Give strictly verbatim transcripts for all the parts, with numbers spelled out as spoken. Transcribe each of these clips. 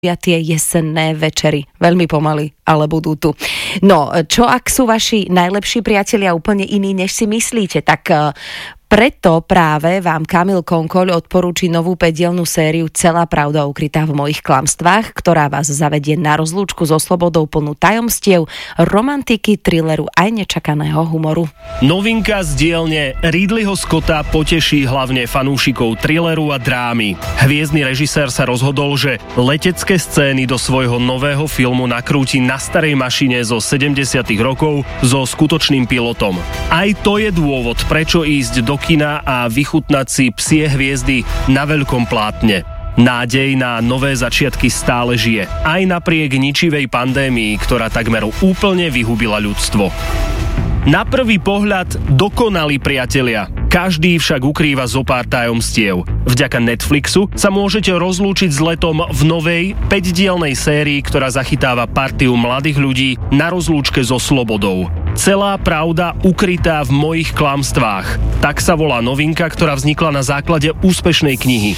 tie jesenné večery. Veľmi pomaly, ale budú tu. No, čo ak sú vaši najlepší priatelia úplne iní, než si myslíte, tak preto práve vám Kamil Konkoľ odporúči novú päťdielnu sériu Celá pravda ukrytá v mojich klamstvách, ktorá vás zavedie na rozlúčku so slobodou plnú tajomstiev, romantiky, thrilleru aj nečakaného humoru. Novinka z dielne Ridleyho Scotta poteší hlavne fanúšikov thrilleru a drámy. Hviezdny režisér sa rozhodol, že letecké scény do svojho nového filmu nakrúti na starej mašine zo sedemdesiatych rokov so skutočným pilotom. Aj to je dôvod, prečo ísť do kina a vychutnať si Psie hviezdy na veľkom plátne. Nádej na nové začiatky stále žije, aj napriek ničivej pandémii, ktorá takmer úplne vyhubila ľudstvo. Na prvý pohľad dokonalí priatelia. Každý však ukrýva zopár tajomstiev. Vďaka Netflixu sa môžete rozlúčiť s letom v novej päťdielnej sérii, ktorá zachytáva partiu mladých ľudí na rozlúčke so slobodou. Celá pravda ukrytá v mojich klamstvách. Tak sa volá novinka, ktorá vznikla na základe úspešnej knihy.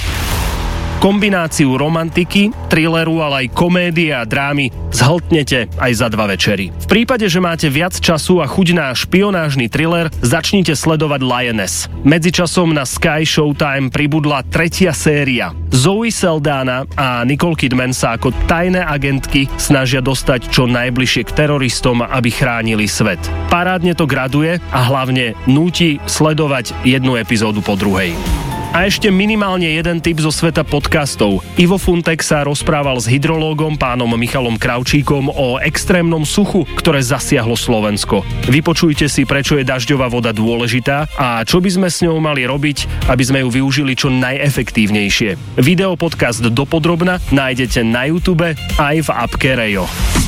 Kombináciu romantiky, thrilleru, ale aj komédie a drámy zhltnete aj za dva večery. V prípade, že máte viac času a chuť na špionážny thriller, začnite sledovať Lioness. Medzičasom na Sky Showtime pribudla tretia séria. Zoe Saldana a Nicole Kidman sa ako tajné agentky snažia dostať čo najbližšie k teroristom, aby chránili svet. Parádne to graduje a hlavne núti sledovať jednu epizódu po druhej. A ešte minimálne jeden tip zo sveta podcastov. Ivo Funtek sa rozprával s hydrológom pánom Michalom Kravčíkom o extrémnom suchu, ktoré zasiahlo Slovensko. Vypočujte si, prečo je dažďová voda dôležitá a čo by sme s ňou mali robiť, aby sme ju využili čo najefektívnejšie. Videopodcast dopodrobna nájdete na YouTube aj v appke Rejo.